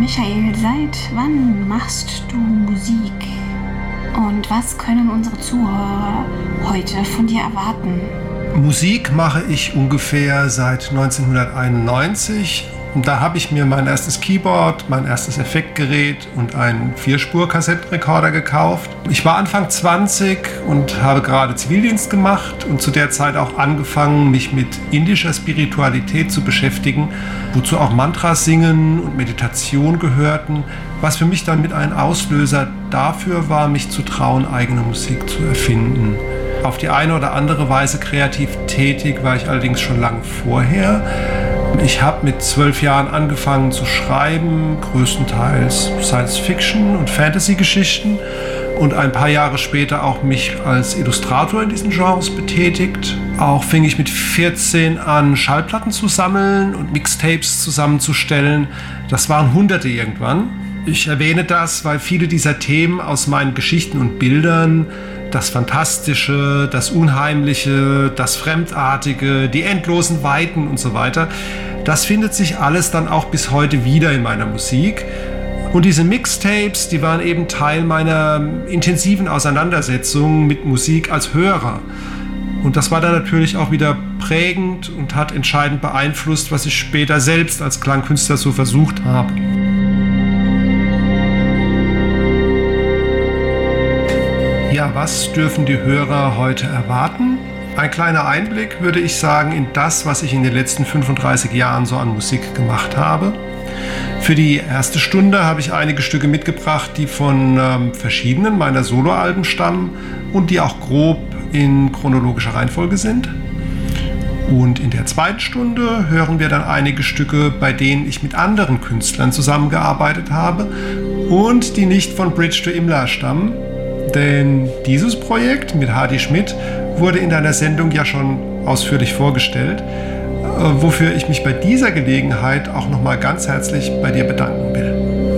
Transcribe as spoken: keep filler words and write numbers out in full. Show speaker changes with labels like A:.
A: Michael, seit wann machst du Musik? Und was können unsere Zuhörer heute von dir erwarten?
B: Musik mache ich ungefähr seit neunzehnhunderteinundneunzig. Und da habe ich mir mein erstes Keyboard, mein erstes Effektgerät und einen Vierspur-Kassettenrekorder gekauft. Ich war Anfang zwanzig und habe gerade Zivildienst gemacht und zu der Zeit auch angefangen, mich mit indischer Spiritualität zu beschäftigen, wozu auch Mantras singen und Meditation gehörten, was für mich dann mit ein Auslöser dafür war, mich zu trauen, eigene Musik zu erfinden. Auf die eine oder andere Weise kreativ tätig war ich allerdings schon lange vorher. Ich habe mit zwölf Jahren angefangen zu schreiben, größtenteils Science-Fiction- und Fantasy-Geschichten und ein paar Jahre später auch mich als Illustrator in diesen Genres betätigt. Auch fing ich mit vierzehn an, Schallplatten zu sammeln und Mixtapes zusammenzustellen. Das waren Hunderte irgendwann. Ich erwähne das, weil viele dieser Themen aus meinen Geschichten und Bildern, das Fantastische, das Unheimliche, das Fremdartige, die endlosen Weiten und so weiter, das findet sich alles dann auch bis heute wieder in meiner Musik. Und diese Mixtapes, die waren eben Teil meiner intensiven Auseinandersetzung mit Musik als Hörer. Und das war dann natürlich auch wieder prägend und hat entscheidend beeinflusst, was ich später selbst als Klangkünstler so versucht habe. Ja, was dürfen die Hörer heute erwarten? Ein kleiner Einblick, würde ich sagen, in das, was ich in den letzten fünfunddreißig Jahren so an Musik gemacht habe. Für die erste Stunde habe ich einige Stücke mitgebracht, die von ähm, verschiedenen meiner Soloalben stammen und die auch grob in chronologischer Reihenfolge sind. Und in der zweiten Stunde hören wir dann einige Stücke, bei denen ich mit anderen Künstlern zusammengearbeitet habe und die nicht von Bridge to Imla stammen. Denn dieses Projekt mit Hadi Schmidt wurde in deiner Sendung ja schon ausführlich vorgestellt, wofür ich mich bei dieser Gelegenheit auch nochmal ganz herzlich bei dir bedanken